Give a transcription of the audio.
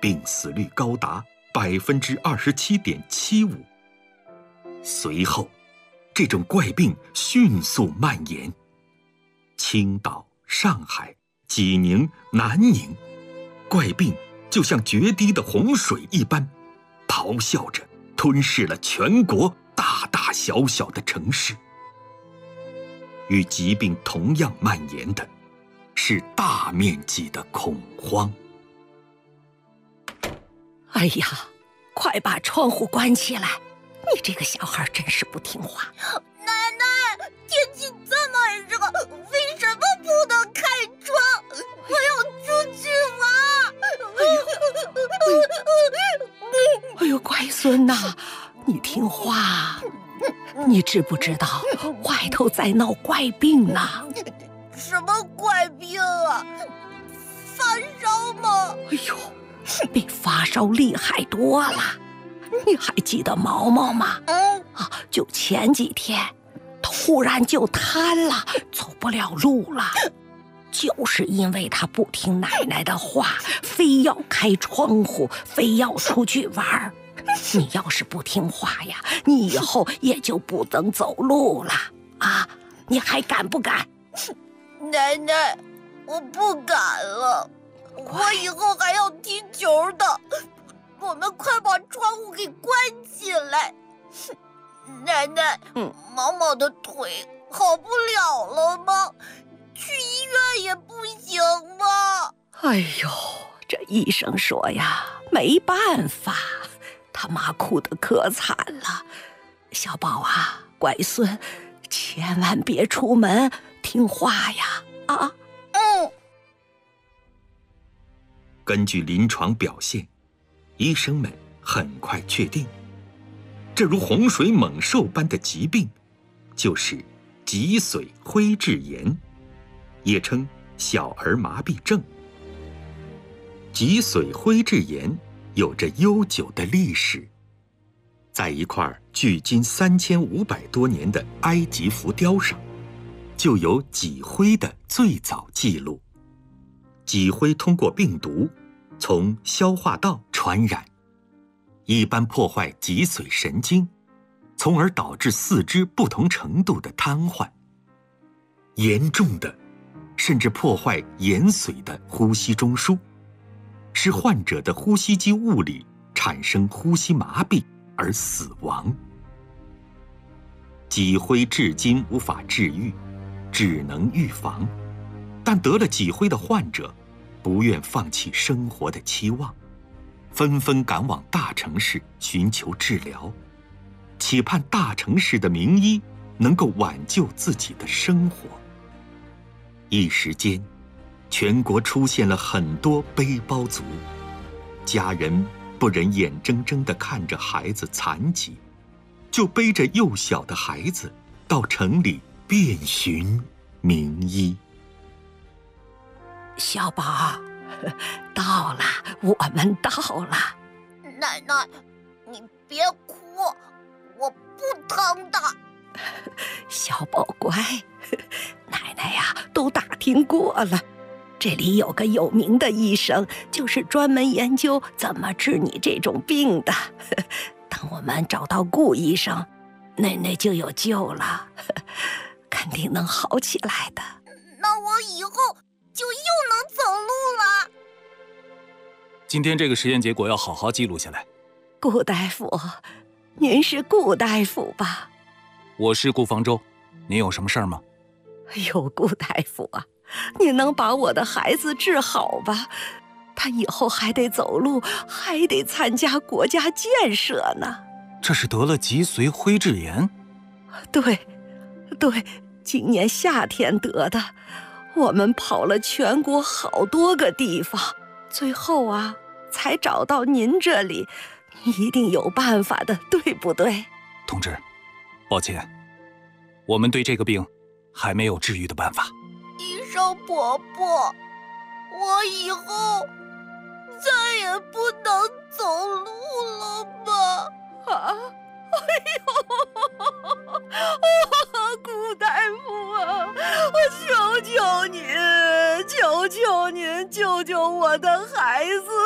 病死率高达27.75%。随后，这种怪病迅速蔓延，青岛、上海、济宁、南宁，怪病就像决堤的洪水一般，咆哮着吞噬了全国大大小小的城市。与疾病同样蔓延的是大面积的恐慌。 哎呀，快把窗户关起来！你这个小孩真是不听话。 奶奶，天气这么热，为什么不能开窗？我要出去玩。 哎呦，乖孙呐，你听话。你知不知道外头在闹怪病呢？ 什么怪病啊？发烧吗？ 哎呦，比发烧厉害多了。你还记得毛毛吗？就前几天突然就瘫了，走不了路了，就是因为他不听奶奶的话，非要开窗户，非要出去玩。你要是不听话呀，你以后也就不能走路了啊！你还敢不敢？ 奶奶，我不敢了，我以后还要踢球的。我们快把窗户给关起来。奶奶，毛毛的腿好不了了吗？去医院也不行吗？ 哎呦，这医生说呀，没办法，他妈哭得可惨了。小宝啊，乖孙，千万别出门，听话呀！啊， 根据临床表现，医生们很快确定，这如洪水猛兽般的疾病，就是脊髓灰质炎，也称小儿麻痹症。脊髓灰质炎有着悠久的历史，在一块距今3500多年的埃及浮雕上，就有脊灰的最早记录。脊灰通过病毒从消化道传染，一般破坏脊髓神经，从而导致四肢不同程度的瘫痪。严重的，甚至破坏眼髓的呼吸中枢，使患者的呼吸机物里产生呼吸麻痹而死亡。脊灰至今无法治愈，只能预防。但得了脊灰的患者不愿放弃生活的期望，纷纷赶往大城市寻求治疗，期盼大城市的名医能够挽救自己的生活。一时间，全国出现了很多背包族，家人不忍眼睁睁地看着孩子残疾，就背着幼小的孩子到城里遍寻名医。 小宝，到了，我们到了。 奶奶，你别哭，我不疼的。 小宝乖，奶奶呀，都打听过了，这里有个有名的医生，就是专门研究怎么治你这种病的。等我们找到顾医生，奶奶就有救了，肯定能好起来的。 那我以后就又能走路了。 今天这个实验结果要好好记录下来。 顾大夫，您是顾大夫吧？ 我是顾方舟，您有什么事儿吗？ 哎呦，顾大夫啊，您能把我的孩子治好吧？他以后还得走路，还得参加国家建设呢。 这是得了脊髓灰质炎？ 对，今年夏天得的。我们跑了全国好多个地方，最后啊，才找到您这里。你一定有办法的，对不对？ 同志，抱歉，我们对这个病还没有治愈的办法。 医生婆婆，我以后再也不能走路了吗？ 啊！哎呦，顾大夫啊，我求求您，救救我的孩子！